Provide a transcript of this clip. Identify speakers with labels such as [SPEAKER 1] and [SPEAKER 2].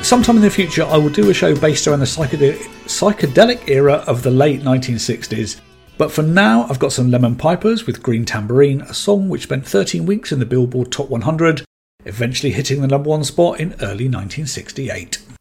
[SPEAKER 1] sometime in the future I will do a show based around the psychedelic era of the late 1960s, but for now I've got some Lemon Pipers with Green Tambourine, a song which spent 13 weeks in the Billboard Top 100, eventually hitting the number one spot in early 1968.